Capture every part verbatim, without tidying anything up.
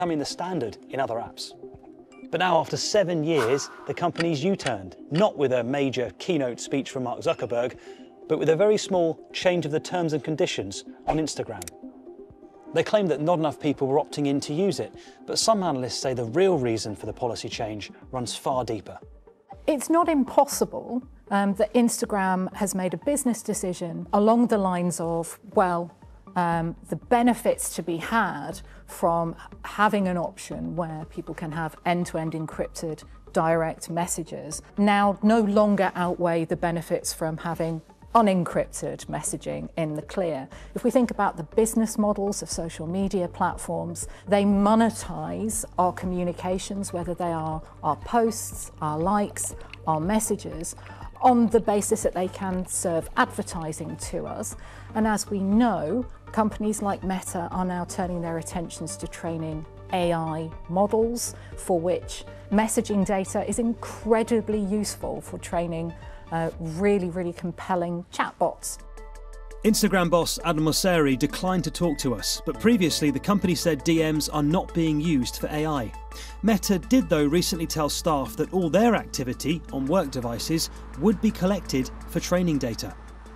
becoming the standard in other apps. But now, after seven years, the company's U-turned, not with a major keynote speech from Mark Zuckerberg, but with a very small change of the terms and conditions on Instagram. They claim that not enough people were opting in to use it, but some analysts say the real reason for the policy change runs far deeper. It's not impossible um, that Instagram has made a business decision along the lines of, well, um, the benefits to be had from having an option where people can have end-to-end encrypted direct messages now no longer outweigh the benefits from having unencrypted messaging in the clear. If we think about the business models of social media platforms, they monetize our communications, whether they are our posts, our likes, our messages, on the basis that they can serve advertising to us. And as we know, companies like Meta are now turning their attentions to training A I models, for which messaging data is incredibly useful for training Uh, really, really compelling chatbots. Instagram boss Adam Mosseri declined to talk to us, but previously the company said D Ms are not being used for A I. Meta did though recently tell staff that all their activity on work devices would be collected for training data.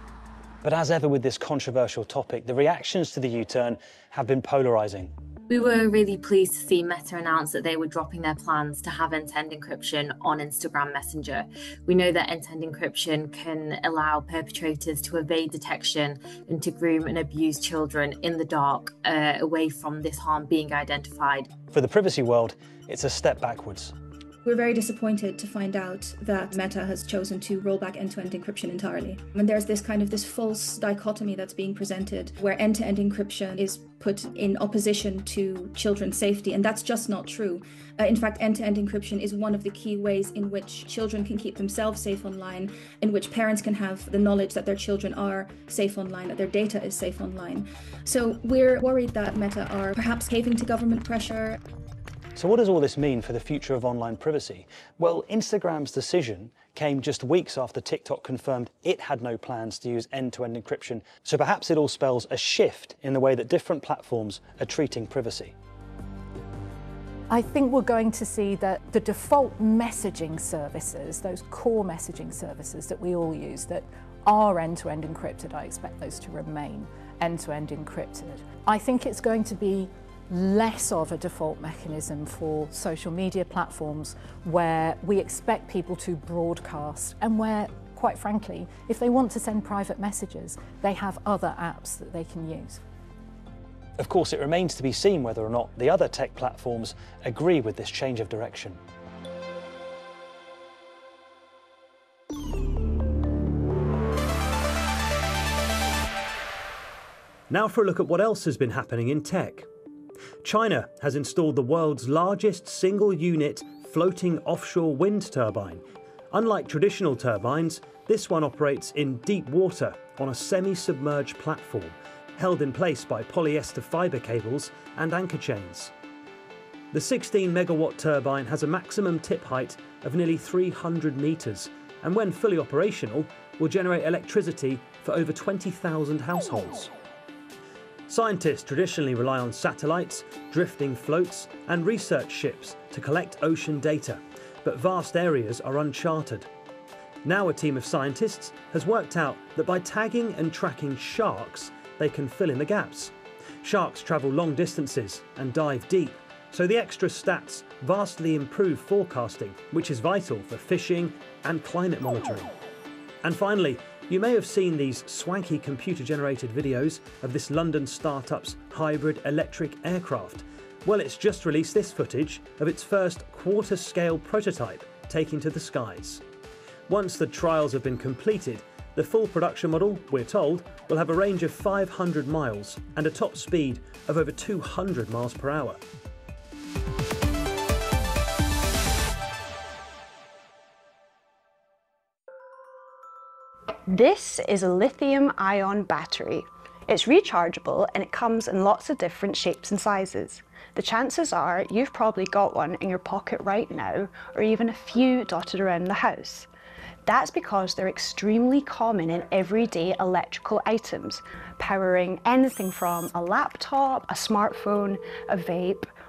But as ever with this controversial topic, the reactions to the U-turn have been polarising. We were really pleased to see Meta announce that they were dropping their plans to have end-to-end encryption on Instagram Messenger. We know that end-to-end encryption can allow perpetrators to evade detection and to groom and abuse children in the dark, uh, away from this harm being identified. For the privacy world, it's a step backwards. We're very disappointed to find out that Meta has chosen to roll back end-to-end encryption entirely. And there's this kind of this false dichotomy that's being presented where end-to-end encryption is put in opposition to children's safety, and that's just not true. Uh, in fact, end-to-end encryption is one of the key ways in which children can keep themselves safe online, in which parents can have the knowledge that their children are safe online, that their data is safe online. So we're worried that Meta are perhaps caving to government pressure. So what does all this mean for the future of online privacy? Well, Instagram's decision came just weeks after TikTok confirmed it had no plans to use end-to-end encryption, so perhaps it all spells a shift in the way that different platforms are treating privacy. I think we're going to see that the default messaging services, those core messaging services that we all use that are end-to-end encrypted, I expect those to remain end-to-end encrypted. I think it's going to be less of a default mechanism for social media platforms where we expect people to broadcast and where, quite frankly, if they want to send private messages, they have other apps that they can use. Of course, it remains to be seen whether or not the other tech platforms agree with this change of direction. Now for a look at what else has been happening in tech. China has installed the world's largest single-unit floating offshore wind turbine. Unlike traditional turbines, this one operates in deep water on a semi-submerged platform, held in place by polyester fibre cables and anchor chains. The sixteen megawatt turbine has a maximum tip height of nearly three hundred metres, and when fully operational, will generate electricity for over twenty thousand households. Scientists traditionally rely on satellites, drifting floats and research ships to collect ocean data, but vast areas are uncharted. Now a team of scientists has worked out that by tagging and tracking sharks, they can fill in the gaps. Sharks travel long distances and dive deep, so the extra stats vastly improve forecasting, which is vital for fishing and climate monitoring. And finally, you may have seen these swanky computer-generated videos of this London startup's hybrid electric aircraft. Well, it's just released this footage of its first quarter-scale prototype taking to the skies. Once the trials have been completed, the full production model, we're told, will have a range of five hundred miles and a top speed of over two hundred miles per hour. This is a lithium-ion battery. It's rechargeable and it comes in lots of different shapes and sizes. The chances are you've probably got one in your pocket right now, or even a few dotted around the house. That's because they're extremely common in everyday electrical items, powering anything from a laptop, a smartphone, a vape,